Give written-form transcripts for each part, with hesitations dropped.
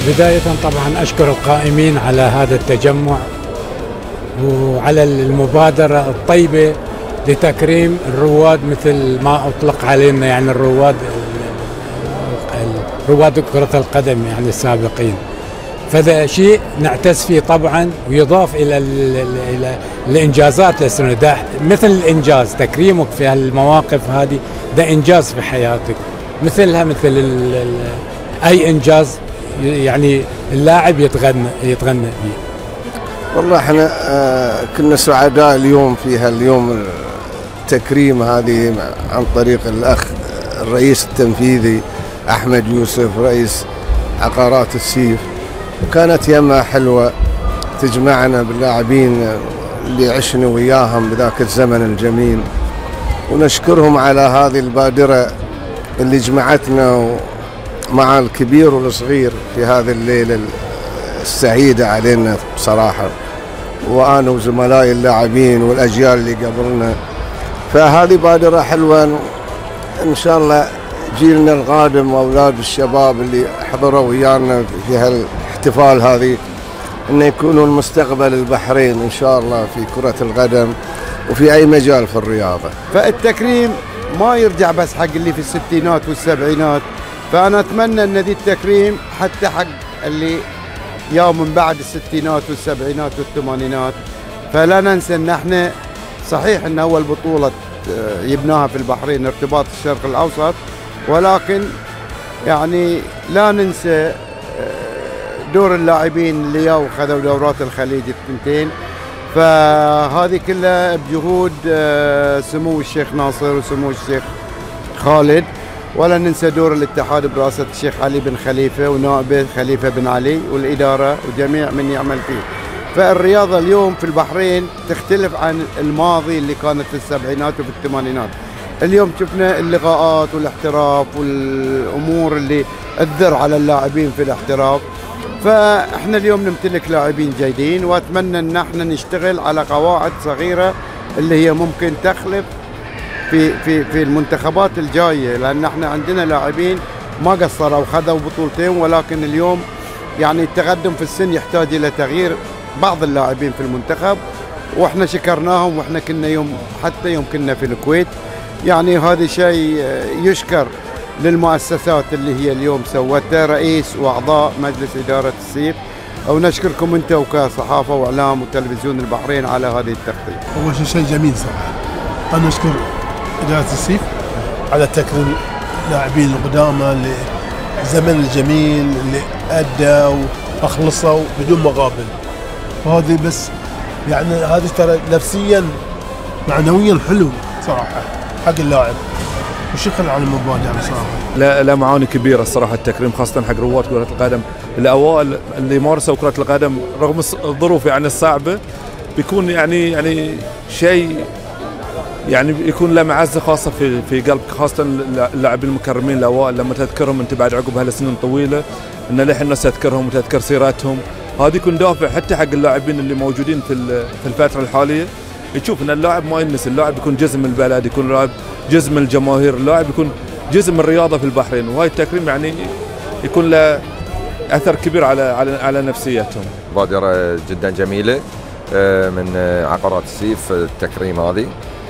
بداية طبعا أشكر القائمين على هذا التجمع وعلى المبادرة الطيبة لتكريم الرواد مثل ما أطلق علينا، يعني رواد كرة القدم يعني السابقين. فهذا شيء نعتز فيه طبعا، ويضاف إلى الإنجازات للسنة، مثل الإنجاز تكريمك في هالمواقف هذه، ده إنجاز في حياتك، مثلها مثل أي إنجاز يعني اللاعب يتغنى به. والله احنا كنا سعداء اليوم في هاليوم التكريم هذه عن طريق الأخ الرئيس التنفيذي أحمد يوسف رئيس عقارات السيف، وكانت يمة حلوة تجمعنا باللاعبين اللي عشنا وياهم بذاك الزمن الجميل، ونشكرهم على هذه البادرة اللي جمعتنا مع الكبير والصغير في هذه الليلة السعيدة علينا بصراحة، وأنا وزملائي اللاعبين والأجيال اللي قبلنا. فهذه بادرة حلوة، إن شاء الله جيلنا القادم وأولاد الشباب اللي حضروا ويانا في هالاحتفال هذه إنه يكونوا المستقبل البحرين إن شاء الله في كرة القدم وفي أي مجال في الرياضة. فالتكريم ما يرجع بس حق اللي في الستينات والسبعينات، فأنا أتمنى أن ذي التكريم حتى حق اللي يوم من بعد الستينات والسبعينات والثمانينات. فلا ننسى أن احنا صحيح أن أول بطولة يبناها في البحرين ارتباط الشرق الأوسط، ولكن يعني لا ننسى دور اللاعبين اللي ياو خذوا دورات الخليج الثنتين. فهذه كلها بجهود سمو الشيخ ناصر وسمو الشيخ خالد، ولا ننسى دور الاتحاد برئاسة الشيخ علي بن خليفة ونائبه خليفة بن علي والإدارة وجميع من يعمل فيه. فالرياضة اليوم في البحرين تختلف عن الماضي اللي كانت في السبعينات وفي الثمانينات. اليوم شفنا اللقاءات والاحتراف والأمور اللي تأثر على اللاعبين في الاحتراف. فاحنا اليوم نمتلك لاعبين جيدين، واتمنى ان احنا نشتغل على قواعد صغيرة اللي هي ممكن تخلف في المنتخبات الجاية، لان احنا عندنا لاعبين ما قصروا وخذوا بطولتين، ولكن اليوم يعني التقدم في السن يحتاج الى تغيير بعض اللاعبين في المنتخب، واحنا شكرناهم. واحنا كنا حتى يوم كنا في الكويت، يعني هذا شيء يشكر للمؤسسات اللي هي اليوم سوتها، رئيس واعضاء مجلس اداره السيف. ونشكركم انت وكصحافه واعلام وتلفزيون البحرين على هذه التغطيه. اول شيء جميل صراحه. انا اشكر اداره السيف على تكريم اللاعبين القدامى للزمن الجميل اللي ادوا واخلصوا بدون مقابل. وهذه بس يعني هذه ترى نفسيا معنويا حلو صراحه حق اللاعب، وشكرا على المبادرة بصراحة. لا معاني كبيرة الصراحة التكريم، خاصة حق رواد كرة القدم الأوائل اللي مارسوا كرة القدم رغم الظروف يعني الصعبة. بيكون يعني شيء يعني يكون له معزة خاصة في قلبك، خاصة اللاعبين المكرمين الأوائل لما تذكرهم أنت بعد عقب هالسنين طويلة، إن للحين الناس تذكرهم وتذكر سيراتهم. هذا يكون دافع حتى حق اللاعبين اللي موجودين في الفترة الحالية، يشوف ان اللاعب ما ينسى، اللاعب يكون جزء من البلد، يكون لاعب جزء من الجماهير، اللاعب يكون جزء من الرياضه في البحرين. وهاي التكريم يعني يكون له اثر كبير على نفسيتهم. مبادره جدا جميله من عقارات السيف. التكريم هذه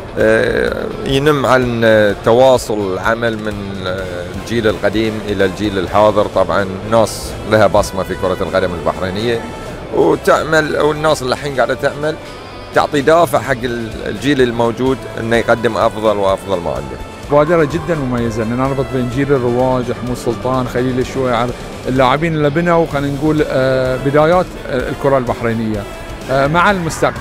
ينم عن تواصل العمل من الجيل القديم الى الجيل الحاضر. طبعا ناس لها بصمه في كره القدم البحرينيه وتعمل، والناس اللي الحين قاعده تعمل تعطي دافع حق الجيل الموجود انه يقدم افضل وافضل ما عنده. مبادرة جدا مميزة، ان نربط بين جيل الرواج، حمود سلطان، خليل الشويعر، اللاعبين اللي بنوا خلينا نقول بدايات الكرة البحرينية مع المستقبل.